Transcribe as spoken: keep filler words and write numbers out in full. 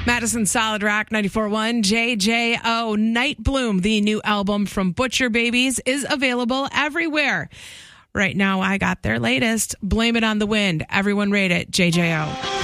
Madison Solid Rock ninety-four point one, J J O. Night Bloom, the new album from Butcher Babies, is available everywhere. Right now, I got their latest, Blame It on the Wind. Everyone rate it, J J O.